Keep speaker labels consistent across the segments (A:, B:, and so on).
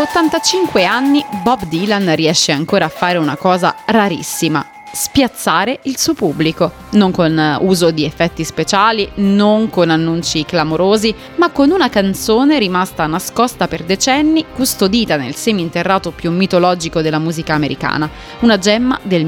A: 85 anni Bob Dylan riesce ancora a fare una cosa rarissima: spiazzare il suo pubblico, non con uso di effetti speciali, non con annunci clamorosi, ma con una canzone rimasta nascosta per decenni, custodita nel seminterrato più mitologico della musica americana, una gemma del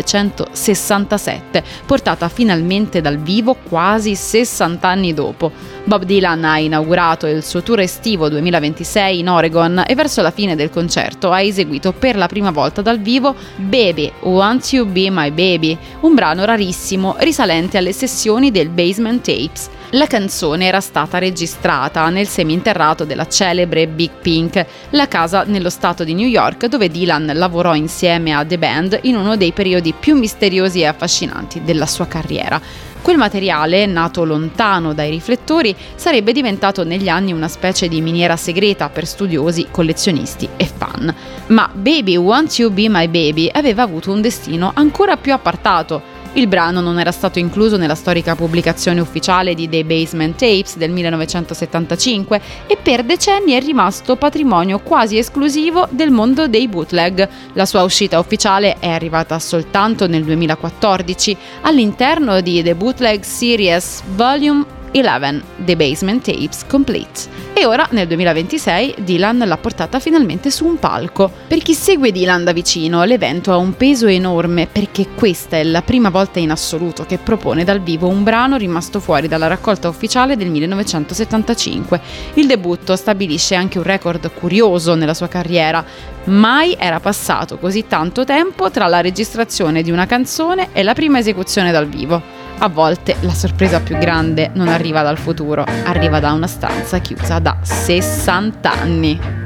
A: 1967, portata finalmente dal vivo quasi 60 anni dopo. Bob Dylan ha inaugurato il suo tour estivo 2026 in Oregon e verso la fine del concerto ha eseguito per la prima volta dal vivo Baby, Won't You Be My Baby, un brano rarissimo risalente alle sessioni del Basement Tapes. La canzone era stata registrata nel seminterrato della celebre Big Pink, la casa nello stato di New York dove Dylan lavorò insieme a The Band in uno dei periodi più misteriosi e affascinanti della sua carriera. Quel materiale, nato lontano dai riflettori, sarebbe diventato negli anni una specie di miniera segreta per studiosi, collezionisti e fan. Ma Baby, Won't You Be My Baby aveva avuto un destino ancora più appartato. Il brano non era stato incluso nella storica pubblicazione ufficiale di The Basement Tapes del 1975 e per decenni è rimasto patrimonio quasi esclusivo del mondo dei bootleg. La sua uscita ufficiale è arrivata soltanto nel 2014 all'interno di The Bootleg Series Volume 11, The Basement Tapes Complete. E ora, nel 2026, Dylan l'ha portata finalmente su un palco. Per chi segue Dylan da vicino, l'evento ha un peso enorme perché questa è la prima volta in assoluto che propone dal vivo un brano rimasto fuori dalla raccolta ufficiale del 1975. Il debutto stabilisce anche un record curioso nella sua carriera. Mai era passato così tanto tempo tra la registrazione di una canzone e la prima esecuzione dal vivo. A volte la sorpresa più grande non arriva dal futuro, arriva da una stanza chiusa da 60 anni.